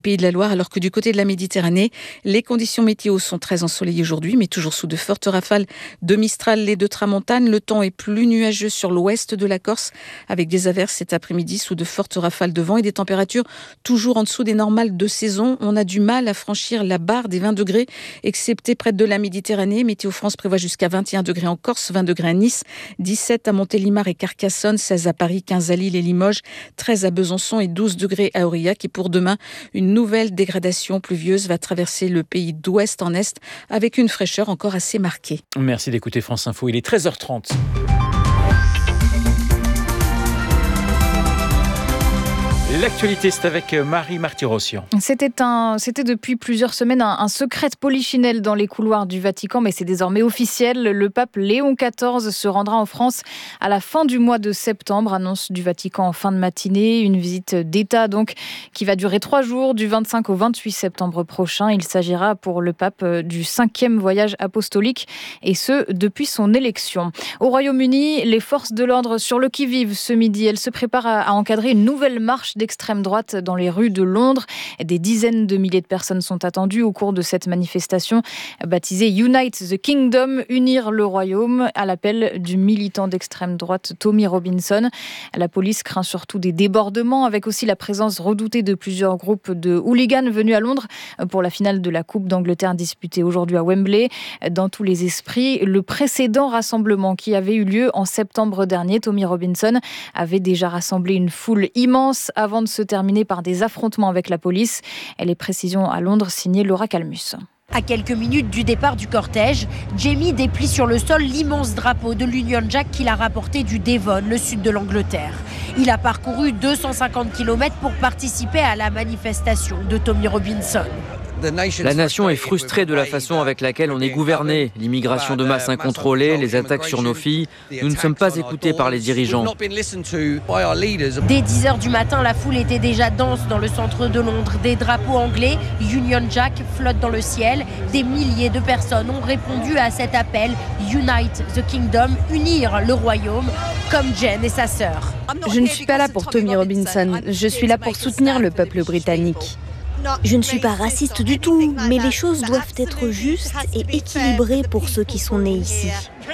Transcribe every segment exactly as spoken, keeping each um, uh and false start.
Pays de la Loire, alors que du côté de la Méditerranée, les conditions météo sont très ensoleillées aujourd'hui, mais toujours sous de fortes rafales de Mistral et de Tramontane. Le temps est plus nuageux sur l'ouest de la Corse, avec des averses cet après-midi sous de fortes rafales de vent et des températures toujours en dessous des normales de saison. On a du mal à franchir la barre des vingt degrés, excepté près de la Méditerranée. Météo France prévoit jusqu'à vingt et un degrés en Corse, vingt degrés à Nice, dix-sept à Montélimar et Carcassonne, seize à Paris, quinze à Lille et Limoges, treize à Besançon et douze degrés à Aurillac. Et pour demain, une nouvelle dégradation pluvieuse va traverser le pays d'ouest en est avec une fraîcheur encore assez marquée. Merci d'écouter France Info, il est treize heures trente. L'actualité, c'est avec Marie Martirossian. C'était, un, c'était depuis plusieurs semaines un, un secret de polichinelle dans les couloirs du Vatican, mais c'est désormais officiel. Le pape Léon quatorze se rendra en France à la fin du mois de septembre, annonce du Vatican en fin de matinée. Une visite d'État donc qui va durer trois jours, du vingt-cinq au vingt-huit septembre prochain. Il s'agira pour le pape du cinquième voyage apostolique, et ce, depuis son élection. Au Royaume-Uni, les forces de l'ordre sur le qui-vive ce midi. Elles se préparent à, à encadrer une nouvelle marche d'extrême droite dans les rues de Londres. Des dizaines de milliers de personnes sont attendues au cours de cette manifestation baptisée Unite the Kingdom, unir le royaume, à l'appel du militant d'extrême droite Tommy Robinson. La police craint surtout des débordements, avec aussi la présence redoutée de plusieurs groupes de hooligans venus à Londres pour la finale de la Coupe d'Angleterre disputée aujourd'hui à Wembley. Dans tous les esprits, le précédent rassemblement qui avait eu lieu en septembre dernier, Tommy Robinson avait déjà rassemblé une foule immense avant de se terminer par des affrontements avec la police. Et les précisions à Londres, signées Laura Calmus. À quelques minutes du départ du cortège, Jamie déplie sur le sol l'immense drapeau de l'Union Jack qu'il a rapporté du Devon, le sud de l'Angleterre. Il a parcouru deux cent cinquante kilomètres pour participer à la manifestation de Tommy Robinson. La nation est frustrée de la façon avec laquelle on est gouverné. L'immigration de masse incontrôlée, les attaques sur nos filles. Nous ne sommes pas écoutés par les dirigeants. Dès dix heures du matin, la foule était déjà dense dans le centre de Londres. Des drapeaux anglais, Union Jack, flottent dans le ciel. Des milliers de personnes ont répondu à cet appel Unite the Kingdom, unir le royaume, comme Jen et sa sœur. Je ne suis pas là pour Tommy Robinson. Je suis là pour soutenir le peuple britannique. Je ne suis pas raciste du tout, mais les choses doivent être justes et équilibrées pour ceux qui sont nés ici.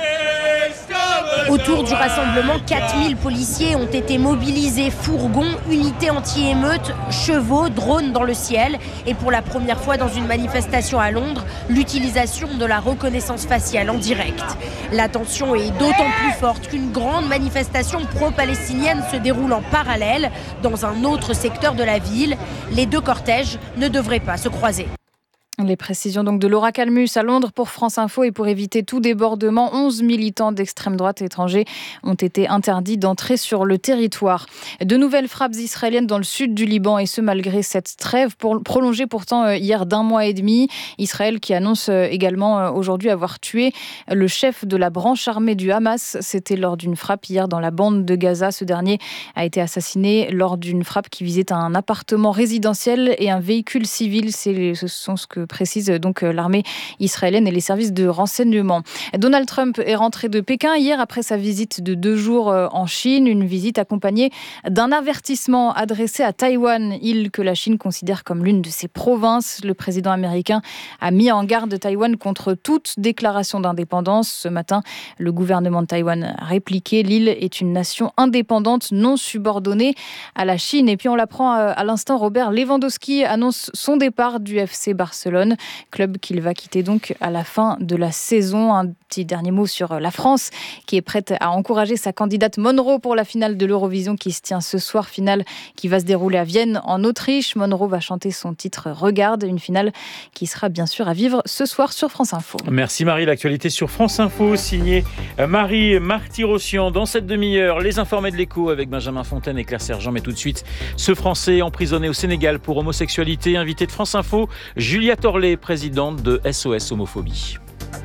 Autour du rassemblement, quatre mille policiers ont été mobilisés, fourgons, unités anti-émeutes, chevaux, drones dans le ciel. Et pour la première fois dans une manifestation à Londres, l'utilisation de la reconnaissance faciale en direct. La tension est d'autant plus forte qu'une grande manifestation pro-palestinienne se déroule en parallèle dans un autre secteur de la ville. Les deux cortèges ne devraient pas se croiser. Les précisions donc de Laura Calmus à Londres pour France Info. Et pour éviter tout débordement, onze militants d'extrême droite étrangers ont été interdits d'entrer sur le territoire. De nouvelles frappes israéliennes dans le sud du Liban, et ce malgré cette trêve pour, prolongée pourtant hier d'un mois et demi. Israël qui annonce également aujourd'hui avoir tué le chef de la branche armée du Hamas. C'était lors d'une frappe hier dans la bande de Gaza. Ce dernier a été assassiné lors d'une frappe qui visait un appartement résidentiel et un véhicule civil. C'est, ce sont ce que précise donc l'armée israélienne et les services de renseignement. Donald Trump est rentré de Pékin hier après sa visite de deux jours en Chine, une visite accompagnée d'un avertissement adressé à Taïwan, île que la Chine considère comme l'une de ses provinces. Le président américain a mis en garde Taïwan contre toute déclaration d'indépendance. Ce matin, le gouvernement de Taïwan a répliqué: l'île est une nation indépendante non subordonnée à la Chine. Et puis on l'apprend à l'instant, Robert Lewandowski annonce son départ du F C Barcelone, club qu'il va quitter donc à la fin de la saison. Un petit dernier mot sur la France qui est prête à encourager sa candidate Monroe pour la finale de l'Eurovision qui se tient ce soir, finale qui va se dérouler à Vienne en Autriche. Monroe va chanter son titre Regarde, une finale qui sera bien sûr à vivre ce soir sur France Info. Merci Marie, l'actualité sur France Info, signée Marie Martirossian. Dans cette demi-heure, les informés de l'Écho avec Benjamin Fontaine et Claire Sergent. Mais tout de suite, ce Français emprisonné au Sénégal pour homosexualité, invité de France Info, Julia Torlet, présidente de S O S Homophobie.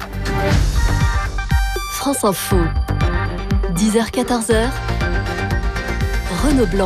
France Info, dix heures quatorze heures, Renaud Blanc.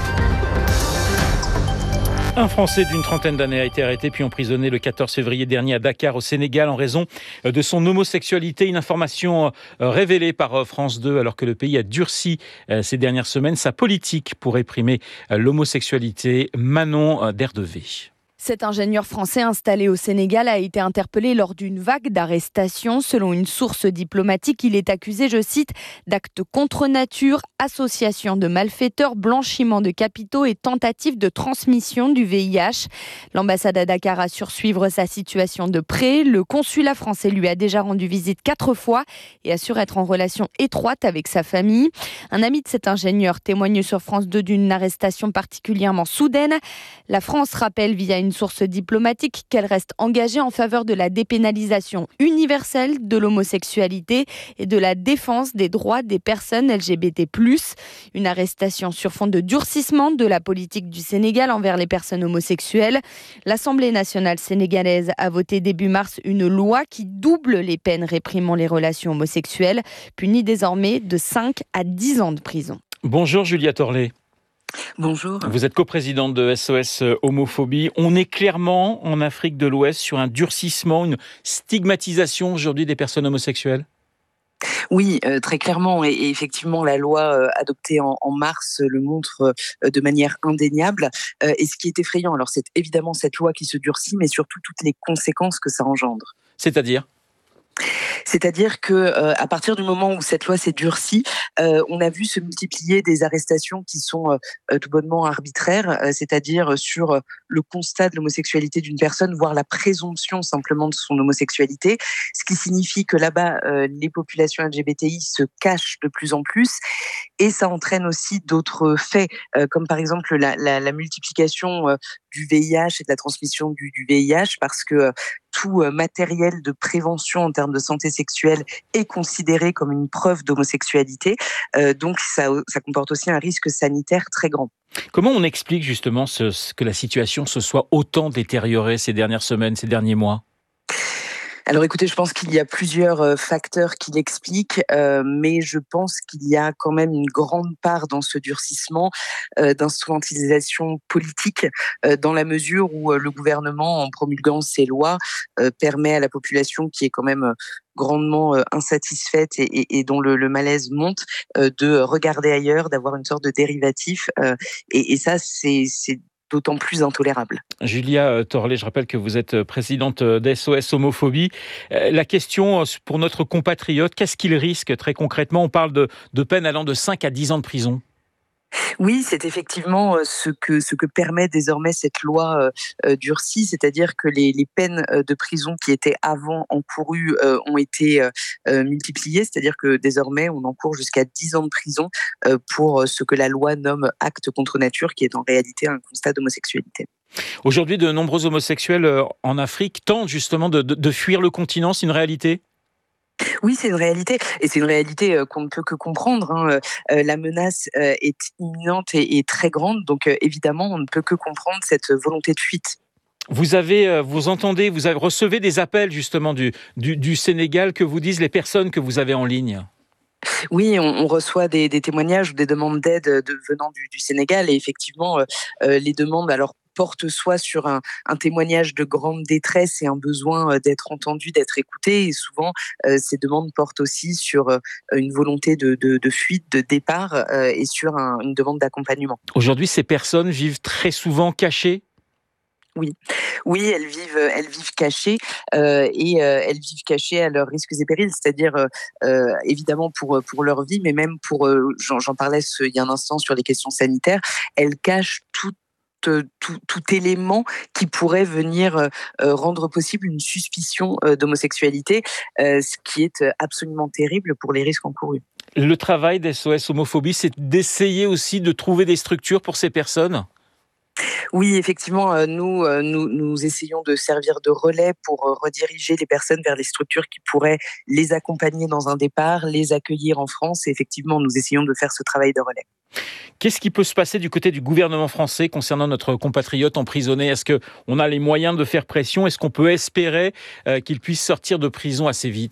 Un Français d'une trentaine d'années a été arrêté puis emprisonné le quatorze février dernier à Dakar, au Sénégal, en raison de son homosexualité. Une information révélée par France deux, alors que le pays a durci ces dernières semaines sa politique pour réprimer l'homosexualité. Manon Derdevée. Cet ingénieur français installé au Sénégal a été interpellé lors d'une vague d'arrestations. Selon une source diplomatique, il est accusé, je cite, d'actes contre nature, association de malfaiteurs, blanchiment de capitaux et tentative de transmission du V I H. L'ambassade à Dakar assure suivre sa situation de près. Le consulat français lui a déjà rendu visite quatre fois et assure être en relation étroite avec sa famille. Un ami de cet ingénieur témoigne sur France deux d'une arrestation particulièrement soudaine. La France rappelle via une source diplomatique qu'elle reste engagée en faveur de la dépénalisation universelle de l'homosexualité et de la défense des droits des personnes L G B T plus. Une arrestation sur fond de durcissement de la politique du Sénégal envers les personnes homosexuelles. L'Assemblée nationale sénégalaise a voté début mars une loi qui double les peines réprimant les relations homosexuelles, punies désormais de cinq à dix ans de prison. Bonjour Julia Torlet. Bonjour. Vous êtes coprésidente de S O S Homophobie. On est clairement en Afrique de l'Ouest sur un durcissement, une stigmatisation aujourd'hui des personnes homosexuelles ? Oui, euh, très clairement. Et, et effectivement, la loi euh, adoptée en, en mars le montre euh, de manière indéniable. Euh, et ce qui est effrayant, alors c'est évidemment cette loi qui se durcit, mais surtout toutes les conséquences que ça engendre. C'est-à-dire ? C'est-à-dire que euh, à partir du moment où cette loi s'est durcie, euh, on a vu se multiplier des arrestations qui sont euh, tout bonnement arbitraires, euh, c'est-à-dire sur euh, le constat de l'homosexualité d'une personne, voire la présomption simplement de son homosexualité, ce qui signifie que là-bas, euh, les populations L G B T I se cachent de plus en plus, et ça entraîne aussi d'autres faits, euh, comme par exemple la, la, la multiplication euh, du V I H et de la transmission du, du V I H, parce que euh, tout euh, matériel de prévention en termes de santé sexuelle est considéré comme une preuve d'homosexualité. Euh, donc ça, ça comporte aussi un risque sanitaire très grand. Comment on explique justement ce, ce, que la situation se soit autant détériorée ces dernières semaines, ces derniers mois ? Alors écoutez, je pense qu'il y a plusieurs facteurs qui l'expliquent, euh, mais je pense qu'il y a quand même une grande part dans ce durcissement euh, d'instrumentalisation politique, euh, dans la mesure où euh, le gouvernement, en promulguant ces lois, euh, permet à la population qui est quand même grandement euh, insatisfaite et, et, et dont le, le malaise monte, euh, de regarder ailleurs, d'avoir une sorte de dérivatif, euh, et, et ça c'est, c'est d'autant plus intolérable. Julia Torlet, je rappelle que vous êtes présidente d'S O S Homophobie. La question pour notre compatriote, qu'est-ce qu'il risque très concrètement ? On parle de, de peines allant de cinq à dix ans de prison. Oui, c'est effectivement ce que, ce que permet désormais cette loi euh, durcie, c'est-à-dire que les, les peines de prison qui étaient avant encourues euh, ont été euh, multipliées, c'est-à-dire que désormais on encourt jusqu'à dix ans de prison euh, pour ce que la loi nomme acte contre nature, qui est en réalité un constat d'homosexualité. Aujourd'hui, de nombreux homosexuels en Afrique tentent justement de, de, de fuir le continent, c'est une réalité ? Oui, c'est une réalité, et c'est une réalité qu'on ne peut que comprendre. Hein. Euh, la menace euh, est imminente et, et très grande, donc euh, évidemment, on ne peut que comprendre cette volonté de fuite. Vous avez, vous entendez, vous avez, recevez des appels justement du, du, du Sénégal, que vous disent les personnes que vous avez en ligne ? Oui, on, on reçoit des, des témoignages ou des demandes d'aide de, venant du, du Sénégal, et effectivement, euh, les demandes alors portent soit sur un, un témoignage de grande détresse et un besoin d'être entendu, d'être écouté, et souvent euh, ces demandes portent aussi sur euh, une volonté de, de, de fuite, de départ, euh, et sur un, une demande d'accompagnement. Aujourd'hui, ces personnes vivent très souvent cachées ? Oui, oui, elles vivent, elles vivent cachées euh, et euh, elles vivent cachées à leurs risques et périls, c'est-à-dire euh, évidemment pour pour leur vie, mais même pour, euh, j'en, j'en parlais ce, il y a un instant sur les questions sanitaires, elles cachent tout. Tout, tout élément qui pourrait venir euh, rendre possible une suspicion euh, d'homosexualité, euh, ce qui est absolument terrible pour les risques encourus. Le travail d'S O S Homophobie, c'est d'essayer aussi de trouver des structures pour ces personnes ? Oui, effectivement, nous, nous, nous essayons de servir de relais pour rediriger les personnes vers les structures qui pourraient les accompagner dans un départ, les accueillir en France. Et effectivement, nous essayons de faire ce travail de relais. Qu'est-ce qui peut se passer du côté du gouvernement français concernant notre compatriote emprisonné ? Est-ce qu'on a les moyens de faire pression ? Est-ce qu'on peut espérer qu'il puisse sortir de prison assez vite ?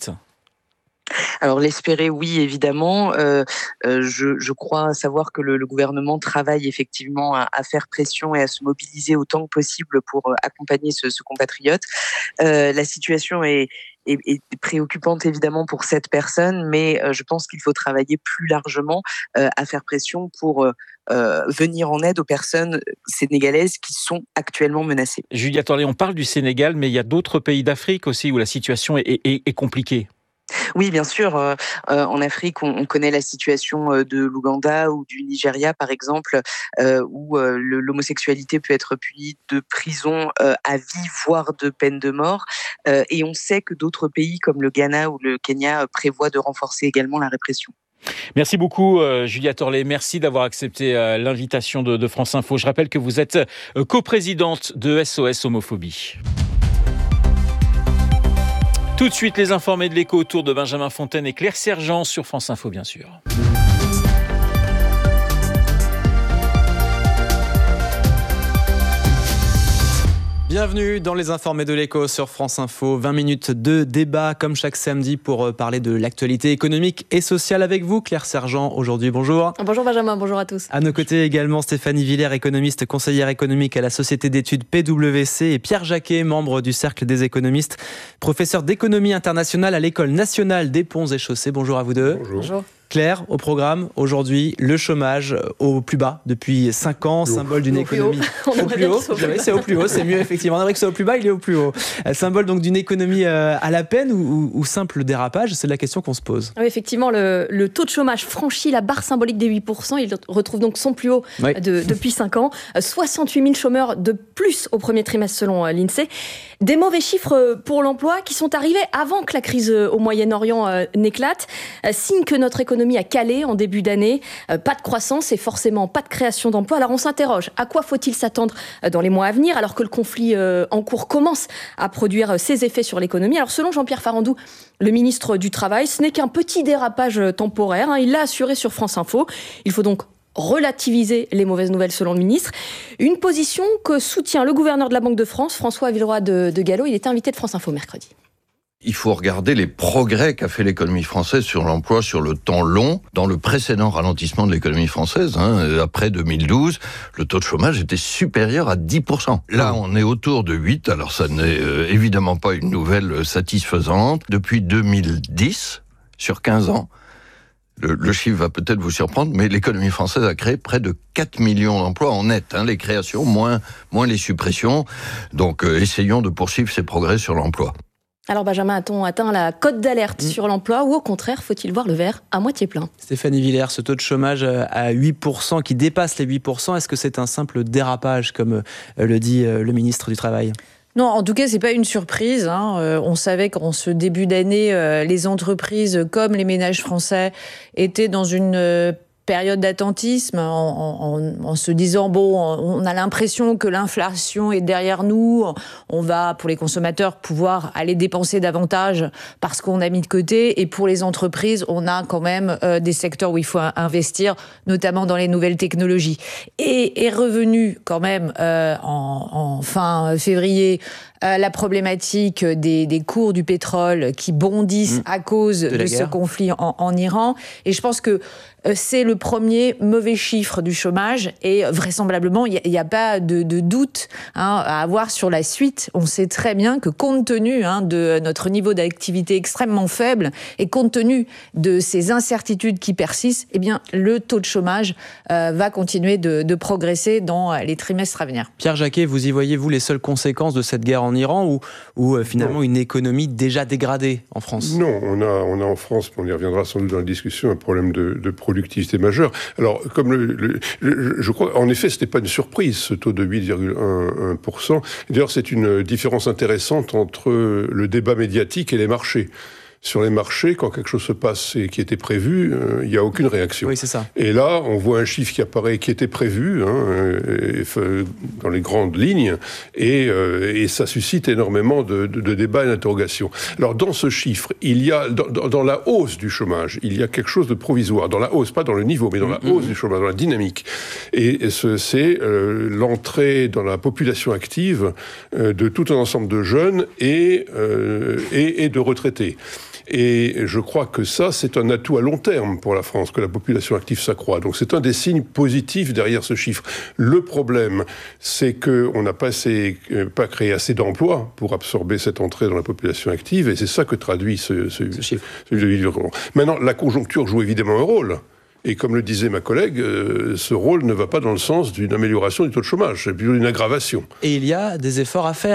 Alors l'espérer, oui, évidemment. Euh, euh, je, je crois savoir que le, le gouvernement travaille effectivement à, à faire pression et à se mobiliser autant que possible pour accompagner ce, ce compatriote. Euh, la situation est est, est préoccupante évidemment pour cette personne, mais euh, je pense qu'il faut travailler plus largement euh, à faire pression pour euh, euh, venir en aide aux personnes sénégalaises qui sont actuellement menacées. Julia Torlet, on parle du Sénégal, mais il y a d'autres pays d'Afrique aussi où la situation est, est, est compliquée. Oui, bien sûr. Euh, euh, en Afrique, on, on connaît la situation euh, de l'Ouganda ou du Nigeria, par exemple, euh, où euh, le, l'homosexualité peut être punie de prison euh, à vie, voire de peine de mort. Euh, et on sait que d'autres pays, comme le Ghana ou le Kenya, euh, prévoient de renforcer également la répression. Merci beaucoup, euh, Julia Torlet. Merci d'avoir accepté euh, l'invitation de, de France Info. Je rappelle que vous êtes euh, coprésidente de S O S Homophobie. Tout de suite, les informés de l'écho autour de Benjamin Fontaine et Claire Sergent sur France Info, bien sûr. Bienvenue dans les informés de l'écho sur France Info. vingt minutes de débat comme chaque samedi pour parler de l'actualité économique et sociale avec vous. Claire Sergent, aujourd'hui, bonjour. Bonjour Benjamin, bonjour à tous. À nos côtés également Stéphanie Villers, économiste, conseillère économique à la Société d'études P W C, et Pierre Jacquet, membre du Cercle des économistes, professeur d'économie internationale à l'École nationale des ponts et chaussées. Bonjour à vous deux. Bonjour. bonjour. Claire, au programme, aujourd'hui, le chômage au plus bas depuis cinq ans, symbole d'une économie au plus haut. Au plus haut, c'est au plus haut, c'est mieux effectivement. On aimerait que ce soit au plus bas, il est au plus haut. Symbole donc d'une économie à la peine ou, ou, ou simple dérapage, c'est la question qu'on se pose. Oui, effectivement, le, le taux de chômage franchit la barre symbolique des huit pour cent. Il retrouve donc son plus haut oui. de, depuis cinq ans. soixante-huit mille chômeurs de plus au premier trimestre selon l'INSEE. Des mauvais chiffres pour l'emploi qui sont arrivés avant que la crise au Moyen-Orient n'éclate. Signe que notre économie a calé en début d'année, euh, pas de croissance et forcément pas de création d'emplois. Alors on s'interroge, à quoi faut-il s'attendre dans les mois à venir alors que le conflit euh, en cours commence à produire euh, ses effets sur l'économie? Alors selon Jean-Pierre Farandou, le ministre du Travail, ce n'est qu'un petit dérapage temporaire, hein, il l'a assuré sur France Info. Il faut donc relativiser les mauvaises nouvelles selon le ministre. Une position que soutient le gouverneur de la Banque de France, François Villeroy de, de Gallo. Il était invité de France Info mercredi. Il faut regarder les progrès qu'a fait l'économie française sur l'emploi sur le temps long. Dans le précédent ralentissement de l'économie française, hein, après deux mille douze, le taux de chômage était supérieur à dix pour cent. Là, on est autour de huit, alors ça n'est euh, évidemment pas une nouvelle satisfaisante. Depuis deux mille dix, sur quinze ans, le, le chiffre va peut-être vous surprendre, mais l'économie française a créé près de quatre millions d'emplois en net. Hein, les créations, moins, moins les suppressions. Donc, euh, essayons de poursuivre ces progrès sur l'emploi. Alors Benjamin, a-t-on atteint la cote d'alerte mmh. sur l'emploi ou au contraire, faut-il voir le verre à moitié plein? Stéphanie Villers, ce taux de chômage à huit pour cent qui dépasse les huit pour cent, est-ce que c'est un simple dérapage comme le dit le ministre du Travail? Non, en tout cas, c'est pas une surprise. Hein. Euh, on savait qu'en ce début d'année, euh, les entreprises comme les ménages français étaient dans une euh, période d'attentisme en, en, en se disant bon, on a l'impression que l'inflation est derrière nous, on va pour les consommateurs pouvoir aller dépenser davantage parce qu'on a mis de côté, et pour les entreprises on a quand même euh, des secteurs où il faut investir, notamment dans les nouvelles technologies. Et est revenu quand même euh, en, en fin février Euh, la problématique des, des cours du pétrole qui bondissent mmh. à cause de, de ce conflit en, en Iran. Et je pense que euh, c'est le premier mauvais chiffre du chômage, et vraisemblablement, il n'y a, a pas de, de doute hein, à avoir sur la suite. On sait très bien que compte tenu hein, de notre niveau d'activité extrêmement faible et compte tenu de ces incertitudes qui persistent, eh bien, le taux de chômage euh, va continuer de, de progresser dans les trimestres à venir. Pierre Jacquet, vous y voyez, vous, les seules conséquences de cette guerre en Iran ou, ou euh, finalement non. une économie déjà dégradée en France? Non, on a, on a en France, on y reviendra sans doute dans la discussion, un problème de, de productivité majeur. Alors, comme le, le, le, je crois, en effet, ce n'était pas une surprise, ce taux de huit virgule un pour cent. D'ailleurs, c'est une différence intéressante entre le débat médiatique et les marchés. Sur les marchés, quand quelque chose se passe et qui était prévu, euh, il n'y a aucune réaction. Oui, c'est ça. Et là, on voit un chiffre qui apparaît, qui était prévu, hein, et, et, dans les grandes lignes, et, euh, et ça suscite énormément de, de, de débats et d'interrogations. Alors, dans ce chiffre, il y a, dans, dans la hausse du chômage, il y a quelque chose de provisoire. Dans la hausse, pas dans le niveau, mais dans la mmh. hausse du chômage, dans la dynamique. Et, et ce, c'est euh, l'entrée dans la population active euh, de tout un ensemble de jeunes et, euh, et, et de retraités. Et je crois que ça, c'est un atout à long terme pour la France, que la population active s'accroît. Donc c'est un des signes positifs derrière ce chiffre. Le problème, c'est qu'on n'a pas, assez, pas créé assez d'emplois pour absorber cette entrée dans la population active, et c'est ça que traduit ce, ce, ce chiffre. Maintenant, la conjoncture joue évidemment un rôle. Et comme le disait ma collègue, euh, ce rôle ne va pas dans le sens d'une amélioration du taux de chomage, c'est plutôt une aggravation. Et il y a des efforts à faire.